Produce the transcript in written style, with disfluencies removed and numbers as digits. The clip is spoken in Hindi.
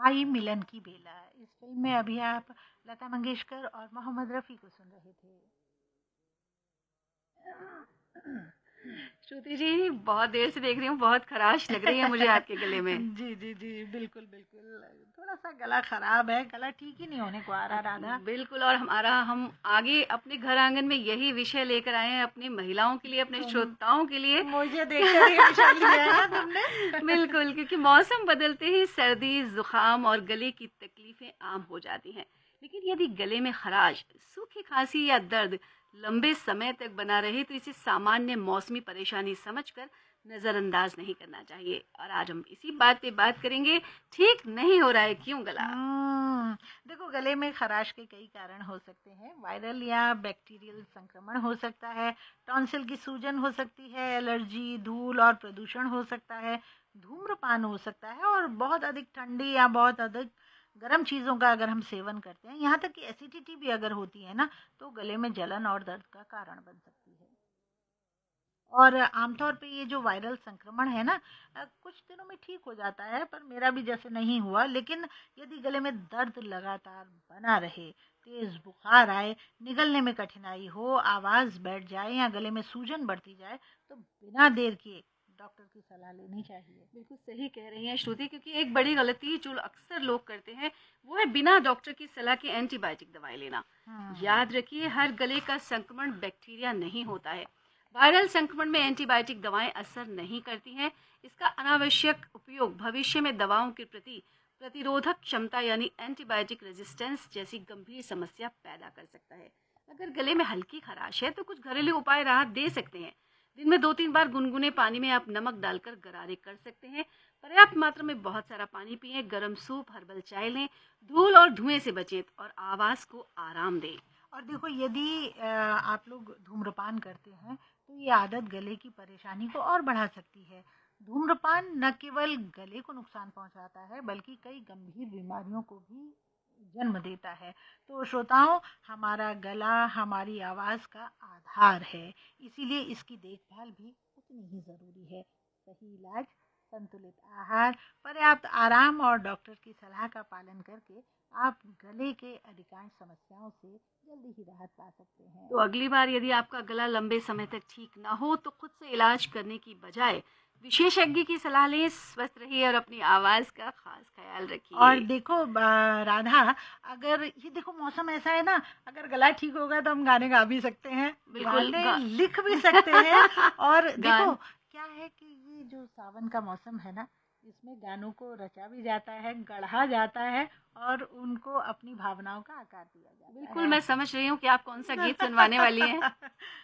भाई मिलन की बेला। इस फ़िल्म में अभी आप लता मंगेशकर और मोहम्मद रफ़ी को सुन रहे थे। श्रुति जी, बहुत देर से देख रही हूँ, बहुत खराश लग रही है मुझे आपके गले में। जी, जी, जी, बिल्कुल, बिल्कुल। थोड़ा-सा गला ख़राब है, गला ठीक ही नहीं होने को आ रहा राधा। बिल्कुल। और हम आगे अपने घर आंगन में यही विषय लेकर आए हैं, अपनी महिलाओं के लिए, अपने तुम श्रोताओं के लिए। मुझे देखकर ये विषय लिया है ना तुमने? बिल्कुल, क्योंकि मौसम बदलते ही सर्दी, जुकाम और गले की तकलीफें आम हो जाती हैं। लेकिन यदि गले में खराश, सूखी खांसी या दर्द लंबे समय तक बना रहे तो इसे सामान्य मौसमी परेशानी समझकर नज़रअंदाज नहीं करना चाहिए। और आज हम इसी बात पे बात करेंगे, ठीक नहीं हो रहा है क्यों गला। देखो, गले में खराश के कई कारण हो सकते हैं। वायरल या बैक्टीरियल संक्रमण हो सकता है, टॉन्सिल की सूजन हो सकती है, एलर्जी, धूल और प्रदूषण हो सकता है, धूम्रपान हो सकता है और बहुत अधिक ठंडी या बहुत अधिक गर्म चीज़ों का अगर हम सेवन करते हैं, यहाँ तक कि एसिडिटी भी अगर होती है ना, तो गले में जलन और दर्द का कारण बन सकती है। और आमतौर पे ये जो वायरल संक्रमण है ना, कुछ दिनों में ठीक हो जाता है, पर मेरा भी जैसे नहीं हुआ। लेकिन यदि गले में दर्द लगातार बना रहे, तेज बुखार आए, निगलने में कठिनाई हो, आवाज़ बैठ जाए या गले में सूजन बढ़ती जाए, तो बिना देर किए डॉक्टर की सलाह लेनी चाहिए। बिल्कुल सही कह रही हैं श्रुति, क्योंकि एक बड़ी गलती जो अक्सर लोग करते हैं वो है बिना डॉक्टर की सलाह के एंटीबायोटिक दवाएं लेना। हुँ। याद रखिए, हर गले का संक्रमण बैक्टीरिया नहीं होता है। वायरल संक्रमण में एंटीबायोटिक दवाएं असर नहीं करती हैं। इसका अनावश्यक उपयोग भविष्य में दवाओं के प्रति प्रतिरोधक क्षमता यानी एंटीबायोटिक रेजिस्टेंस जैसी गंभीर समस्या पैदा कर सकता है। अगर गले में हल्की खराश है तो कुछ घरेलू उपाय राहत दे सकते हैं। दिन में 2-3 बार गुनगुने पानी में आप नमक डालकर गरारे कर सकते हैं। पर्याप्त मात्रा में बहुत सारा पानी पिएं, गर्म सूप, हर्बल चाय लें, धूल और धुएं से बचें और आवाज़ को आराम दें। और देखो, यदि आप लोग धूम्रपान करते हैं, तो ये आदत गले की परेशानी को और बढ़ा सकती है। धूम्रपान न केवल गले को नुकसान पहुंचाता है, बल्कि कई गंभीर बीमारियों को भी जन्म देता है। तो श्रोताओं, हमारा गला हमारी आवाज़ का आधार है, इसीलिए इसकी देखभाल भी उतनी ही ज़रूरी है। सही इलाज, संतुलित आहार, पर्याप्त आराम और डॉक्टर की सलाह का पालन करके आप गले के अधिकांश समस्याओं से जल्दी ही राहत पा सकते तो हैं। अगली बार यदि आपका गला लंबे समय तक ठीक ना हो तो खुद से इलाज करने की बजाय विशेषज्ञ की सलाह लें। स्वस्थ रहिए और अपनी आवाज़ का खास ख्याल और रखिए। देखो राधा, अगर ये देखो मौसम ऐसा है ना, अगर गला ठीक होगा तो हम गाने गा भी सकते हैं, बिल्कुल गाने लिख भी सकते हैं। और देखो, गान क्या है कि ये जो सावन का मौसम है ना, इसमें गानों को रचा भी जाता है, गढ़ा जाता है और उनको अपनी भावनाओं का आकार दिया बिल्कुल, जाता मैं समझ रही हूँ कि आप कौन सा गीत सुनवाने वाली हैं। है।